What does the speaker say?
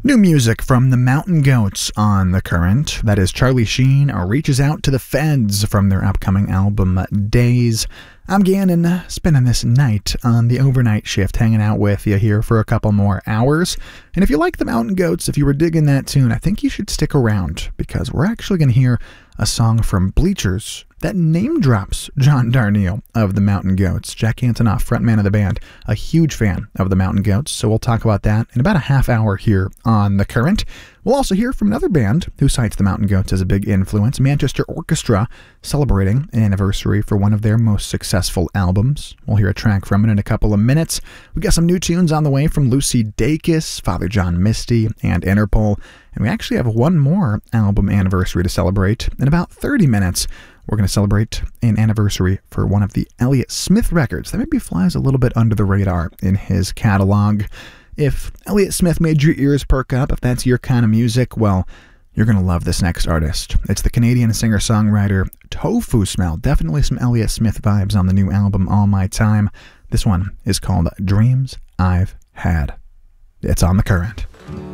New music from the Mountain Goats on The Current. That is Charlie Sheen reaches out to the feds from their upcoming album Days. I'm Gannon, spending this night on the overnight shift, hanging out with you here for a couple more hours. And if you like the Mountain Goats, if you were digging that tune, I think you should stick around, because we're actually going to hear a song from Bleachers that name drops John Darnielle of the Mountain Goats. Jack Antonoff, frontman of the band, a huge fan of the Mountain Goats, so we'll talk about that in about a half hour here on The Current. We'll also hear from another band who cites the Mountain Goats as a big influence, Manchester Orchestra, celebrating an anniversary for one of their most successful albums. We'll hear a track from it in a couple of minutes. We got some new tunes on the way from Lucy Dacus, Father John Misty, and Interpol, and we actually have one more album anniversary to celebrate in about 30 minutes. We're going to celebrate an anniversary for one of the Elliott Smith records that maybe flies a little bit under the radar in his catalog. If Elliott Smith made your ears perk up, if that's your kind of music, well, you're going to love this next artist. It's the Canadian singer-songwriter Tofu Smell. Definitely some Elliott Smith vibes on the new album All My Time. This one is called Dreams I've Had. It's on The Current.